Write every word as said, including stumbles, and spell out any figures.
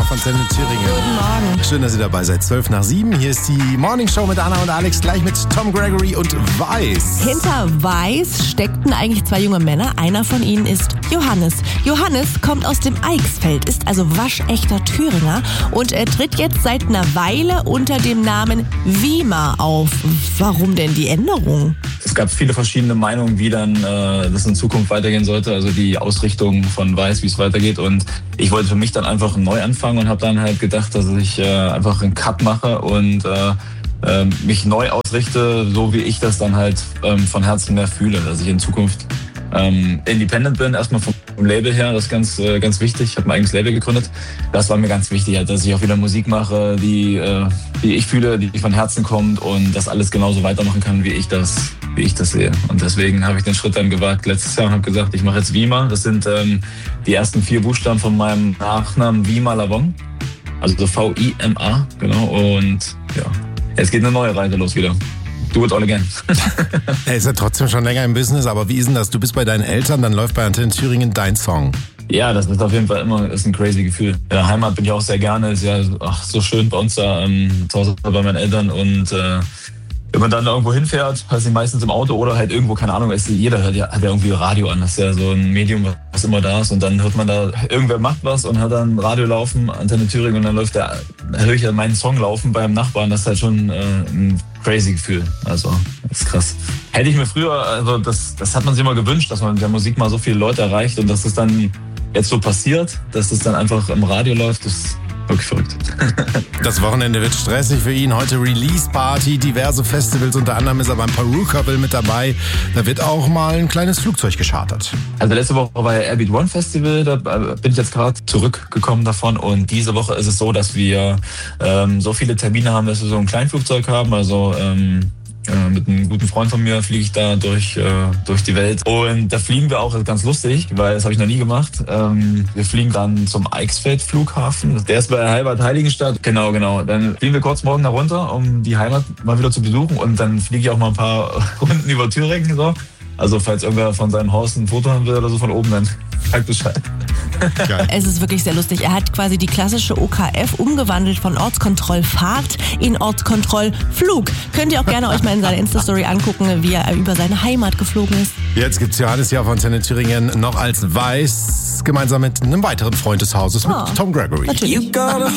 von Antenne Thüringen. Guten Morgen. Schön, dass ihr dabei seid. zwölf nach sieben. Hier ist die Morning Show mit Anna und Alex, gleich mit Tom Gregory und Weiß. Hinter Weiß steckten eigentlich zwei junge Männer. Einer von ihnen ist Johannes. Johannes kommt aus dem Eichsfeld, ist also waschechter Thüringer und er tritt jetzt seit einer Weile unter dem Namen Wima auf. Warum denn die Änderung? Es gab viele verschiedene Meinungen, wie dann äh, das in Zukunft weitergehen sollte, also die Ausrichtung von Weiß, wie es weitergeht. Und ich wollte für mich dann einfach neu anfangen und habe dann halt gedacht, dass ich äh, einfach einen Cut mache und äh, äh, mich neu ausrichte, so wie ich das dann halt ähm, von Herzen mehr fühle, dass ich in Zukunft ähm, independent bin, erstmal vom Label her, das ist ganz, äh, ganz wichtig. Ich habe mein eigenes Label gegründet. Das war mir ganz wichtig, halt, dass ich auch wieder Musik mache, die, äh, die ich fühle, die von Herzen kommt und das alles genauso weitermachen kann, wie ich das, wie ich das sehe. Und deswegen habe ich den Schritt dann gewagt letztes Jahr und habe gesagt, ich mache jetzt Wima. Das sind ähm, die ersten vier Buchstaben von meinem Nachnamen Wima Lavon. Also V I M A, genau. Und ja, jetzt geht eine neue Reise los wieder. Do it all again. Er ist ja trotzdem schon länger im Business, aber wie ist denn das? Du bist bei deinen Eltern, dann läuft bei Antenne Thüringen dein Song. Ja, das ist auf jeden Fall immer ist ein crazy Gefühl. Ja, Heimat bin ich auch sehr gerne. Ist ja ach, so schön bei uns da ähm, zu Hause bei meinen Eltern. Und äh, wenn man dann irgendwo hinfährt, weiß ich meistens im Auto oder halt irgendwo, keine Ahnung, ist, jeder hört ja, hat ja irgendwie Radio an. Das ist ja so ein Medium, was immer da ist. Und dann hört man da, irgendwer macht was und hat dann Radio laufen, Antenne Thüringen, und dann läuft der, dann höre ich ja meinen Song laufen beim Nachbarn. Das ist halt schon äh, ein crazy Gefühl. Also, das ist krass. Hätte ich mir früher, also das, das hat man sich immer gewünscht, dass man mit der Musik mal so viele Leute erreicht und dass es dann jetzt so passiert, dass es dann einfach im Radio läuft, das ist wirklich verrückt. Das Wochenende wird stressig für ihn. Heute Release-Party, diverse Festivals, unter anderem ist er beim Perukaville mit dabei. Da wird auch mal ein kleines Flugzeug geschartert. Also letzte Woche war ja Airbeat One Festival, da bin ich jetzt gerade zurückgekommen davon und diese Woche ist es so, dass wir ähm, so viele Termine haben, dass wir so ein Kleinflugzeug haben, also ähm, Äh, mit einem guten Freund von mir fliege ich da durch, äh, durch die Welt. Und da fliegen wir auch, das ist ganz lustig, weil das habe ich noch nie gemacht. Ähm, wir fliegen dann zum Eichsfeld Flughafen. Der ist bei der Heimat Heiligenstadt. Genau, genau. Dann fliegen wir kurz morgen da runter, um die Heimat mal wieder zu besuchen. Und dann fliege ich auch mal ein paar Runden über Thüringen. So. Also falls irgendwer von seinem Haus ein Foto haben will oder so von oben, dann sagt Bescheid. Geil. Es ist wirklich sehr lustig. Er hat quasi die klassische O K F umgewandelt von Ortskontrollfahrt in Ortskontrollflug. Könnt ihr auch gerne euch mal in seiner Insta-Story angucken, wie er über seine Heimat geflogen ist. Jetzt gibt's Johannes hier auf Antenne Thüringen noch als Weiß, gemeinsam mit einem weiteren Freund des Hauses, mit Oh, Tom Gregory. Natürlich.